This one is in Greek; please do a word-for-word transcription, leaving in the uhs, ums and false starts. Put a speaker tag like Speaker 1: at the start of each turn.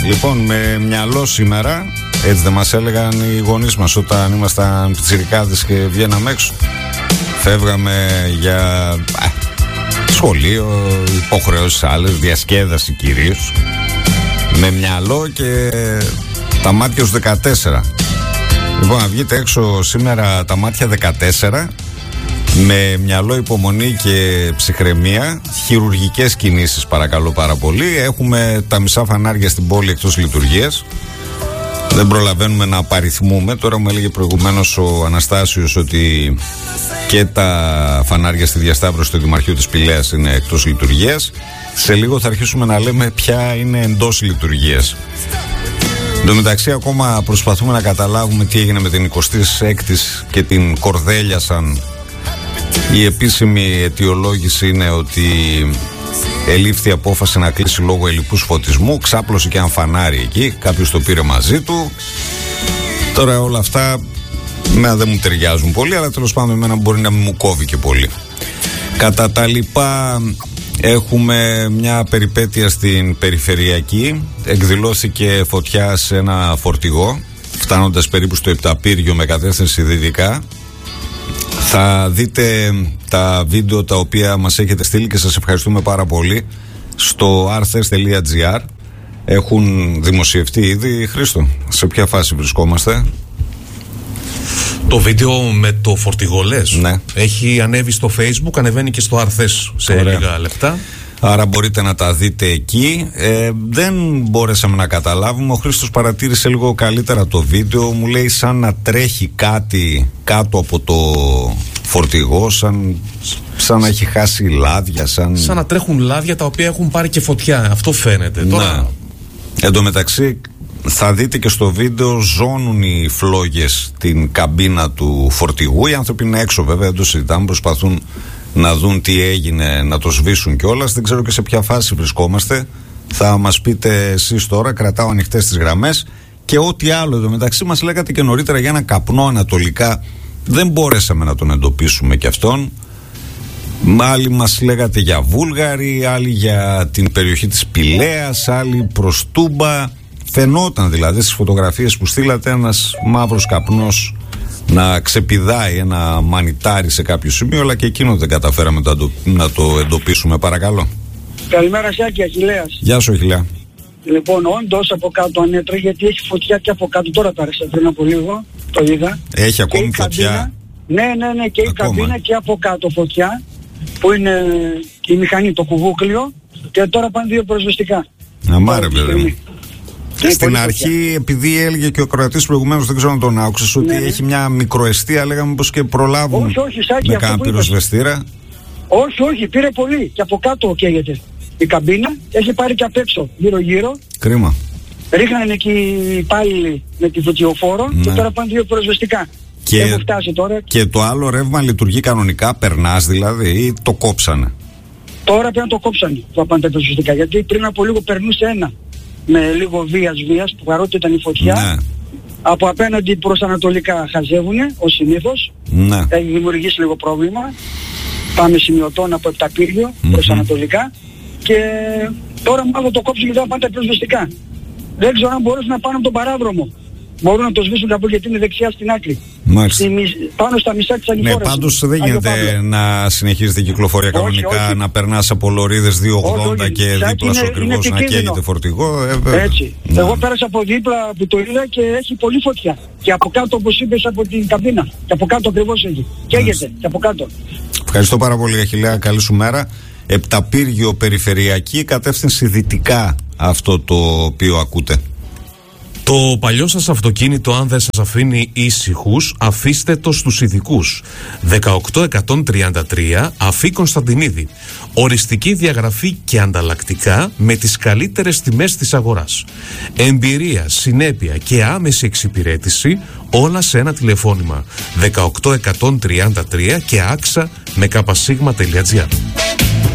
Speaker 1: Λοιπόν, με μυαλό σήμερα, έτσι δεν μας έλεγαν οι γονείς μας όταν ήμασταν πιτσιρικάδες και βγαίναμε έξω. Φεύγαμε για α, σχολείο, υποχρεώσεις άλλες, διασκέδαση κυρίως. Με μυαλό και τα μάτια στους δεκατέσσερα. Λοιπόν, να βγείτε έξω σήμερα τα μάτια δεκατέσσερα, με μυαλό, υπομονή και ψυχραιμία. Χειρουργικές κινήσεις παρακαλώ πάρα πολύ. Έχουμε τα μισά φανάρια στην πόλη εκτός λειτουργίας. Δεν προλαβαίνουμε να απαριθμούμε. Τώρα μου έλεγε προηγουμένως ο Αναστάσιος ότι και τα φανάρια στη διασταύρωση του Δημαρχείου της Πηλαίας είναι εκτός λειτουργίας. Σε λίγο θα αρχίσουμε να λέμε ποια είναι εντός λειτουργίας. Εν τω μεταξύ ακόμα προσπαθούμε να καταλάβουμε τι έγινε με την εικοστή έκτη και την κορδέλιασαν. Η επίσημη αιτιολόγηση είναι ότι ελήφθη απόφαση να κλείσει λόγω ελλειπούς φωτισμού. Ξάπλωσε και ένα φανάρι εκεί, κάποιος το πήρε μαζί του. Τώρα όλα αυτά μένα δεν μου ταιριάζουν πολύ, αλλά τέλος πάντων εμένα μπορεί να μην μου κόβει και πολύ. Κατά τα λοιπά, έχουμε μια περιπέτεια στην περιφερειακή. Εκδηλώθηκε φωτιά σε ένα φορτηγό, φτάνοντας περίπου στο Επταπύργιο με κατεύθυνση δυτικά. Θα δείτε τα βίντεο τα οποία μας έχετε στείλει και σας ευχαριστούμε πάρα πολύ στο αρθες τελεία τζι άρ. Έχουν δημοσιευτεί ήδη. Χρήστο, σε ποια φάση βρισκόμαστε?
Speaker 2: Το βίντεο με το φορτηγό λες?
Speaker 1: Ναι.
Speaker 2: Έχει ανέβει στο Facebook, ανεβαίνει και στο Αρθές σε Ωραία. λίγα λεπτά.
Speaker 1: Άρα μπορείτε να τα δείτε εκεί. ε, Δεν μπόρεσαμε να καταλάβουμε. Ο Χρήστος παρατήρησε λίγο καλύτερα το βίντεο. Μου λέει σαν να τρέχει κάτι κάτω από το φορτηγό, Σαν, σαν να έχει χάσει λάδια, σαν...
Speaker 2: σαν να τρέχουν λάδια τα οποία έχουν πάρει και φωτιά. Αυτό φαίνεται.
Speaker 1: Ναι.
Speaker 2: Τώρα...
Speaker 1: Εν τω μεταξύ θα δείτε και στο βίντεο ζώνουν οι φλόγες την καμπίνα του φορτηγού. Οι άνθρωποι είναι έξω βέβαια, δεν το συζητάμε, προσπαθούν να δουν τι έγινε, να το σβήσουν κιόλας. Δεν ξέρω και σε ποια φάση βρισκόμαστε. Θα μας πείτε εσείς τώρα. Κρατάω ανοιχτές τις γραμμές. Και ό,τι άλλο εδώ μεταξύ μας λέγατε και νωρίτερα για ένα καπνό ανατολικά. Δεν μπορέσαμε να τον εντοπίσουμε κι αυτόν. Άλλοι μας λέγατε για Βούλγαρη, άλλοι για την περιοχή της Πηλαίας, άλλοι προς Τούμπα. Φαινόταν δηλαδή στις φωτογραφίες που στείλατε ένας μαύρος καπνός να ξεπηδάει ένα μανιτάρι σε κάποιο σημείο, αλλά και εκείνο δεν καταφέραμε να το εντοπίσουμε. Παρακαλώ.
Speaker 3: Καλημέρα Σάκη, Αχιλλέας.
Speaker 1: Γεια σου Αχιλλέα.
Speaker 3: Λοιπόν, όντως από κάτω ανέτρε, γιατί έχει φωτιά και από κάτω. Τώρα τα άρεσε πριν από λίγο, το είδα.
Speaker 1: Έχει ακόμη
Speaker 3: η
Speaker 1: φωτιά?
Speaker 3: Καμπίνα, ναι, ναι, ναι, και
Speaker 1: Ακόμα.
Speaker 3: η καμπίνα και από κάτω φωτιά, που είναι η μηχανή, το κουβούκλιο, και τώρα πάνε δύο προσβεστικά.
Speaker 1: Αμάρε βέβαια.
Speaker 3: Και
Speaker 1: στην αρχή, επειδή έλεγε και ο Κροατής προηγουμένως, δεν ξέρω αν τον άκουσες, ότι
Speaker 3: ναι,
Speaker 1: έχει μια μικροαιστεία, λέγαμε πως και προλάβουν
Speaker 3: όχι, όχι, Σάκη,
Speaker 1: με κάνα πυροσβεστήρα.
Speaker 3: Όχι, όχι, πήρε πολύ. Και από κάτω καίγεται η καμπίνα, έχει πάρει και απ' έξω, γύρω-γύρω.
Speaker 1: Κρίμα.
Speaker 3: Ρίχνανε εκεί οι υπάλληλοι με τη φωτιοφόρο, ναι, και τώρα πάνε δύο πυροσβεστικά.
Speaker 1: Και,
Speaker 3: Έχουν φτάσει τώρα.
Speaker 1: Και το άλλο ρεύμα λειτουργεί κανονικά, περνάς δηλαδή, ή το κόψανε?
Speaker 3: Τώρα πρέπει να το κόψανε, θα πάνε τα πυροσβεστικά, γιατί πριν από λίγο περνούσε ένα με λίγο βίας βίας, που παρότι ήταν η φωτιά, ναι, από απέναντι προς ανατολικά χαζεύουνε, ως συνήθως.
Speaker 1: Ναι.
Speaker 3: Έχει δημιουργήσει λίγο πρόβλημα. Πάμε σημειωτών από Επταπύργιο mm-hmm. προς ανατολικά, και τώρα μάλλον το κόψουν και θα πάνε τα πυροσβεστικά. Δεν ξέρω αν μπορούν να πάνε από τον παράδρομο. Μπορούν να το σβήσουν από, γιατί είναι δεξιά στην άκρη. Στη, πάνω στα μισά της ανηφόρας.
Speaker 1: Ναι, πάντως δεν γίνεται να συνεχίζεται η κυκλοφορία κανονικά, όχι, όχι. να περνάς από λωρίδες δύο ογδόντα και δίπλα στο ακριβώς να καίγεται φορτηγό. Ε,
Speaker 3: Έτσι. Ναι. Εγώ πέρασα από δίπλα που το είδα και έχει πολύ φωτιά. Και από κάτω, όπως είπες, από την καμπίνα. Και από κάτω ακριβώς έχει. Καίγεται και από κάτω.
Speaker 1: Ευχαριστώ πάρα πολύ Αχιλλέα, καλή σου μέρα. Επταπύργιο περιφερειακή, κατεύθυνση δυτικά αυτό το οποίο ακούτε.
Speaker 2: Το παλιό σας αυτοκίνητο, αν δεν σας αφήνει ήσυχους, αφήστε το στους ειδικούς. δεκαοκτώ εκατόν τριάντα τρία Αφή Κωνσταντινίδη. Οριστική διαγραφή και ανταλλακτικά με τις καλύτερες τιμές της αγοράς. Εμπειρία, συνέπεια και άμεση εξυπηρέτηση, όλα σε ένα τηλεφώνημα. δεκαοκτώ εκατόν τριάντα τρία και άξα με καπασίγμα τελεία τζι άρ.